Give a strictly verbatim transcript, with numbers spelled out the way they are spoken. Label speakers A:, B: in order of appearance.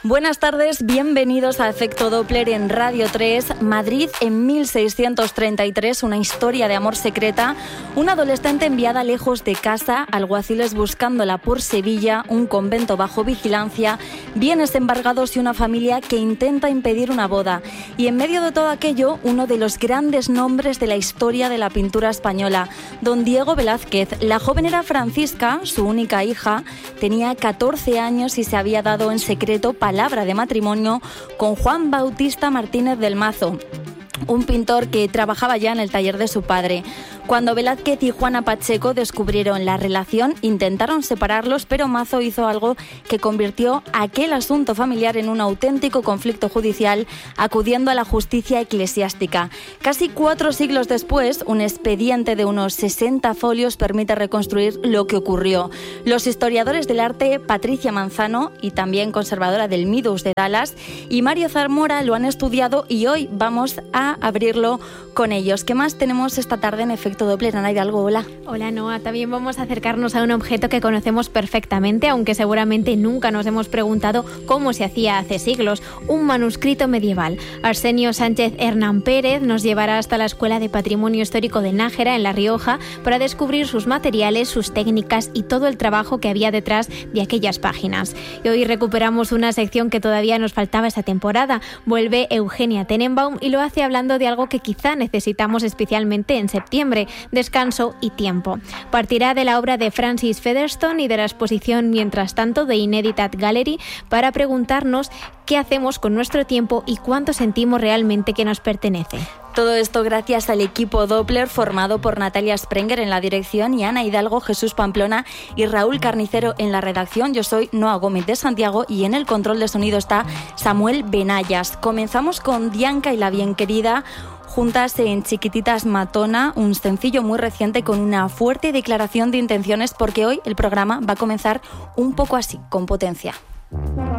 A: Buenas tardes, bienvenidos a Efecto Doppler en Radio tres. Madrid en mil seiscientos treinta y tres, una historia de amor secreta. Una adolescente enviada lejos de casa, alguaciles buscándola por Sevilla, un convento bajo vigilancia, bienes embargados y una familia que intenta impedir una boda. Y en medio de todo aquello, uno de los grandes nombres de la historia de la pintura española, don Diego Velázquez. La joven era Francisca, su única hija, tenía catorce años y se había dado en secreto palabra de matrimonio con Juan Bautista Martínez del Mazo, un pintor que trabajaba ya en el taller de su padre. Cuando Velázquez y Juana Pacheco descubrieron la relación, intentaron separarlos, pero Mazo hizo algo que convirtió aquel asunto familiar en un auténtico conflicto judicial, acudiendo a la justicia eclesiástica. Casi cuatro siglos después, un expediente de unos sesenta folios permite reconstruir lo que ocurrió. Los historiadores del arte, Patricia Manzano, y también conservadora del Midos de Dallas, y Mario Zamora lo han estudiado y hoy vamos a abrirlo con ellos. ¿Qué más tenemos esta tarde en Efecto Doppler? Ana Hidalgo, hola.
B: Hola, Noa. También vamos a acercarnos a un objeto que conocemos perfectamente, aunque seguramente nunca nos hemos preguntado cómo se hacía hace siglos: un manuscrito medieval. Arsenio Sánchez Hernán Pérez nos llevará hasta la Escuela de Patrimonio Histórico de Nájera, en La Rioja, para descubrir sus materiales, sus técnicas y todo el trabajo que había detrás de aquellas páginas. Y hoy recuperamos una sección que todavía nos faltaba esta temporada. Vuelve Eugenia Tenenbaum y lo hace hablando de algo que quizá necesitamos especialmente en septiembre: descanso y tiempo. Partirá de la obra de Francis Featherstone y de la exposición Mientras tanto de Ineditat Gallery para preguntarnos qué hacemos con nuestro tiempo y cuánto sentimos realmente que nos pertenece.
A: Todo esto gracias al equipo Doppler, formado por Natalia Sprenger en la dirección y Ana Hidalgo, Jesús Pamplona y Raúl Carnicero en la redacción. Yo soy Noa Gómez de Santiago y en el control de sonido está Samuel Benayas. Comenzamos con Dianca y la bien querida, juntas en Chiquititas Matona, un sencillo muy reciente con una fuerte declaración de intenciones, porque hoy el programa va a comenzar un poco así, con potencia.